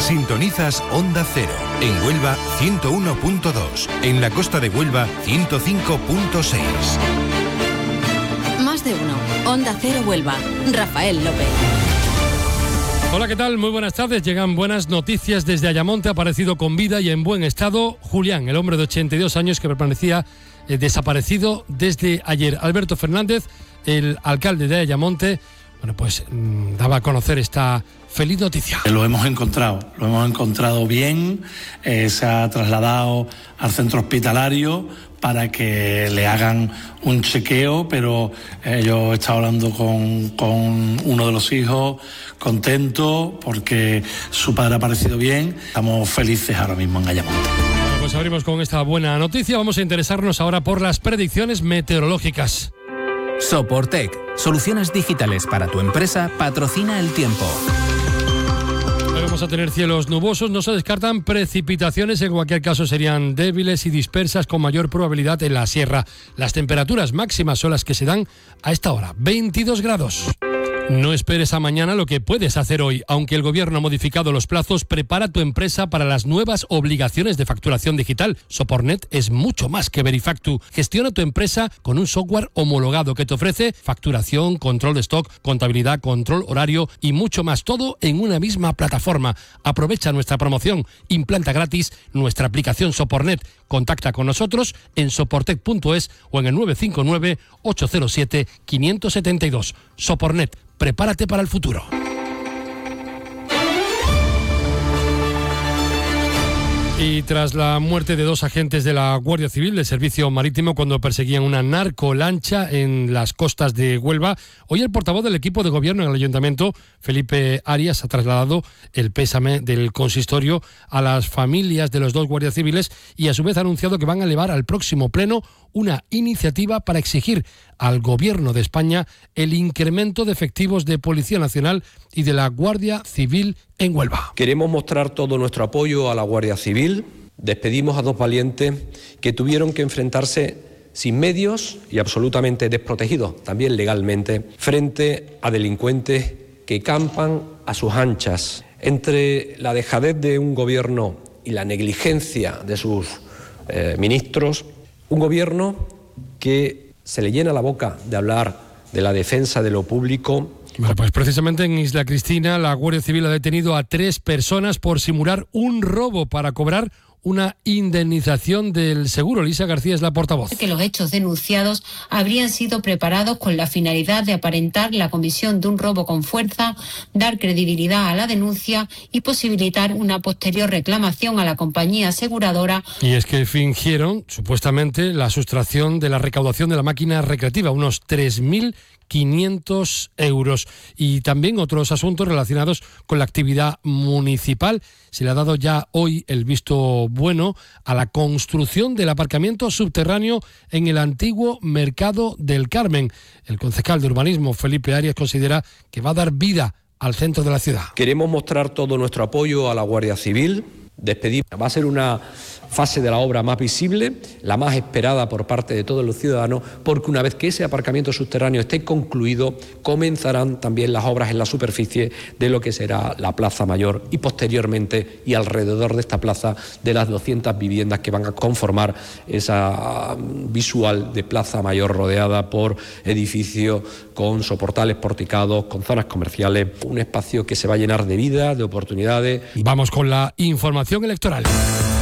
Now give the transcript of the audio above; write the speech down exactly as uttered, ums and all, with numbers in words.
Sintonizas Onda Cero. En Huelva, ciento uno punto dos. En la costa de Huelva, ciento cinco punto seis. Más de uno. Onda Cero Huelva. Rafael López. Hola, ¿qué tal? Muy buenas tardes. Llegan buenas noticias desde Ayamonte. Ha aparecido con vida y en buen estado Julián, el hombre de ochenta y dos años que permanecía eh, desaparecido desde ayer. Alberto Fernández, el alcalde de Ayamonte, bueno, pues mmm, daba a conocer esta feliz noticia. Lo hemos encontrado, lo hemos encontrado bien, eh, se ha trasladado al centro hospitalario para que le hagan un chequeo, pero eh, yo he estado hablando con, con uno de los hijos, contento porque su padre ha aparecido bien. Estamos felices ahora mismo en Ayamonte. Bueno, pues abrimos con esta buena noticia. Vamos a interesarnos ahora por las predicciones meteorológicas. Soportec, soluciones digitales para tu empresa, patrocina el tiempo. Hoy vamos a tener cielos nubosos, no se descartan precipitaciones, en cualquier caso serían débiles y dispersas con mayor probabilidad en la sierra. Las temperaturas máximas son las que se dan a esta hora, veintidós grados. No esperes a mañana lo que puedes hacer hoy. Aunque el gobierno ha modificado los plazos, prepara tu empresa para las nuevas obligaciones de facturación digital. Sopornet es mucho más que Verifactu. Gestiona tu empresa con un software homologado que te ofrece facturación, control de stock, contabilidad, control horario y mucho más. Todo en una misma plataforma. Aprovecha nuestra promoción. Implanta gratis nuestra aplicación Sopornet. Contacta con nosotros en soportec punto es o en el nueve cinco nueve, ocho cero siete, cinco siete dos. Sopornet. Prepárate para el futuro. Y tras la muerte de dos agentes de la Guardia Civil del Servicio Marítimo cuando perseguían una narcolancha en las costas de Huelva, hoy el portavoz del equipo de gobierno en el Ayuntamiento, Felipe Arias, ha trasladado el pésame del consistorio a las familias de los dos guardias civiles y a su vez ha anunciado que van a elevar al próximo pleno una iniciativa para exigir al Gobierno de España el incremento de efectivos de Policía Nacional y de la Guardia Civil en Huelva. Queremos mostrar todo nuestro apoyo a la Guardia Civil. Despedimos a dos valientes que tuvieron que enfrentarse sin medios y absolutamente desprotegidos, también legalmente, frente a delincuentes que campan a sus anchas. Entre la dejadez de un gobierno y la negligencia de sus eh, ministros, un gobierno que se le llena la boca de hablar de la defensa de lo público. Bueno, pues precisamente en Isla Cristina la Guardia Civil ha detenido a tres personas por simular un robo para cobrar una indemnización del seguro. Lisa García es la portavoz. Que los hechos denunciados habrían sido preparados con la finalidad de aparentar la comisión de un robo con fuerza, dar credibilidad a la denuncia y posibilitar una posterior reclamación a la compañía aseguradora. Y es que fingieron, supuestamente, la sustracción de la recaudación de la máquina recreativa, unos tres mil quinientos euros. Y también otros asuntos relacionados con la actividad municipal. Se le ha dado ya hoy el visto bueno a la construcción del aparcamiento subterráneo en el antiguo Mercado del Carmen. El concejal de urbanismo, Felipe Arias, considera que va a dar vida al centro de la ciudad. Queremos mostrar todo nuestro apoyo a la Guardia Civil. Despedir. Va a ser una fase de la obra más visible, la más esperada por parte de todos los ciudadanos, porque una vez que ese aparcamiento subterráneo esté concluido, comenzarán también las obras en la superficie de lo que será la Plaza Mayor y posteriormente, y alrededor de esta plaza, de las doscientas viviendas que van a conformar esa visual de Plaza Mayor rodeada por edificios con soportales porticados, con zonas comerciales, un espacio que se va a llenar de vida, de oportunidades. Vamos con la información electoral.